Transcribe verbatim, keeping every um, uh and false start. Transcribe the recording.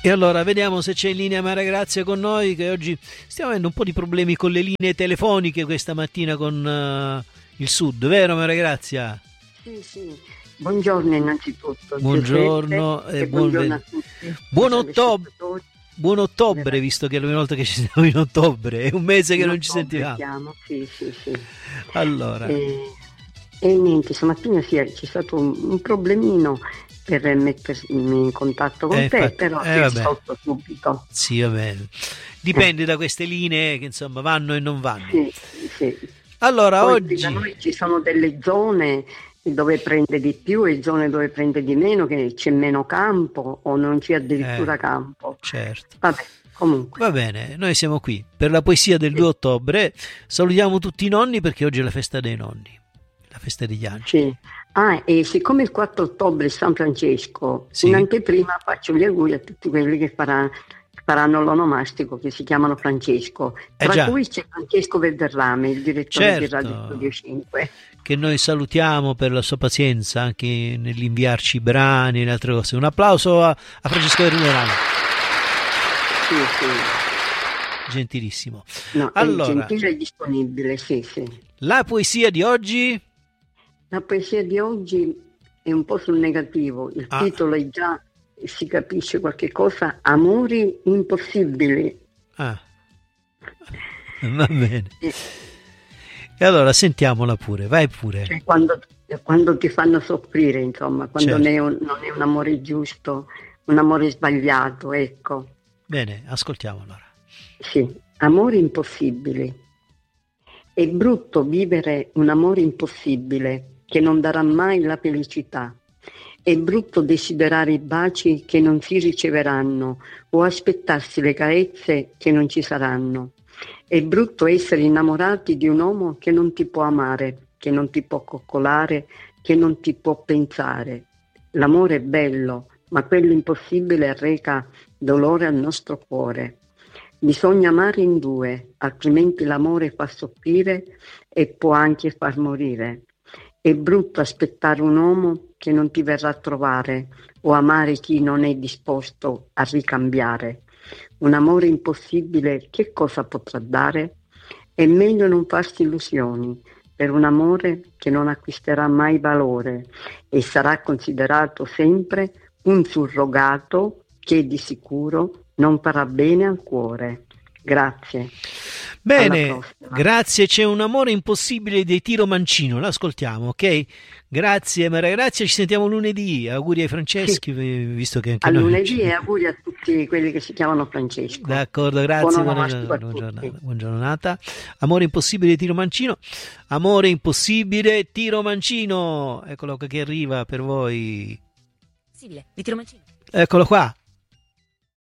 E allora vediamo se c'è in linea Maria Grazia con noi, che oggi stiamo avendo un po' di problemi con le linee telefoniche questa mattina con uh, il sud, vero Maria Grazia? Sì, sì. Buongiorno innanzitutto. Buongiorno e, e buon, buongiorno a tutti. Buon ottobre. Buon ottobre, visto che è l'unica volta che ci sentiamo in ottobre, è un mese che in non ci sentivamo. Sì, sì, sì. Allora. E, e niente, stamattina sì, c'è stato un, un problemino per mettermi in contatto con eh, te, infatti, però eh, ti risolto subito. Sì, vabbè. Dipende eh. da queste linee che insomma vanno e non vanno. Sì, sì. Allora, Poi, oggi da noi ci sono delle zone dove prende di più e zone dove prende di meno, che c'è meno campo o non c'è addirittura eh, campo. Certo. Vabbè, comunque. Va bene, noi siamo qui per la poesia del sì. due ottobre. Salutiamo tutti i nonni perché oggi è la festa dei nonni, la festa degli angeli. Sì. Ah, e siccome il quattro ottobre è San Francesco, sì. in anteprima faccio gli auguri a tutti quelli che faranno, faranno l'onomastico, che si chiamano Francesco, eh tra già. cui c'è Francesco Verderrame, il direttore certo. di Radio Studio cinque. Che noi salutiamo per la sua pazienza anche nell'inviarci i brani e le altre cose. Un applauso a, a Francesco Verderame. Sì, sì. Gentilissimo. No, allora, è gentile e disponibile, sì, sì. La poesia di oggi? La poesia di oggi è un po' sul negativo, il ah. titolo è già, si capisce qualche cosa, Amori impossibili. Ah, va bene. E, e allora sentiamola pure, vai pure. Cioè, quando, quando ti fanno soffrire, insomma, quando certo. non, è un, non è un amore giusto, un amore sbagliato, ecco. Bene, ascoltiamo allora. Sì, amori impossibili. È brutto vivere un amore impossibile che non darà mai la felicità. È brutto desiderare i baci che non si riceveranno o aspettarsi le carezze che non ci saranno. È brutto essere innamorati di un uomo che non ti può amare, che non ti può coccolare, che non ti può pensare. L'amore è bello, ma quello impossibile arreca dolore al nostro cuore. Bisogna amare in due, altrimenti l'amore fa soffrire e può anche far morire. È brutto aspettare un uomo che non ti verrà a trovare o amare chi non è disposto a ricambiare. Un amore impossibile che cosa potrà dare? È meglio non farsi illusioni per un amore che non acquisterà mai valore e sarà considerato sempre un surrogato che di sicuro non farà bene al cuore. Grazie. Bene, grazie. C'è un amore impossibile dei Tiro Mancino, l'ascoltiamo, ok? Grazie Maria Grazia, ci sentiamo lunedì. Auguri ai Franceschi, sì. Visto che anche a noi lunedì e auguri a tutti quelli che si chiamano Francesco. D'accordo, grazie. Buona, buona, buona, giornata, buona giornata. Amore impossibile di Tiro Mancino. Amore impossibile Tiro Mancino. Eccolo che arriva per voi. Di Tiro Mancino. Eccolo qua.